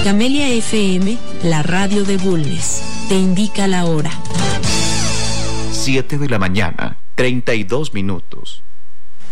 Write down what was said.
Camelia FM, la radio de Bulnes, te indica la hora. 7 de la mañana, 32 minutos.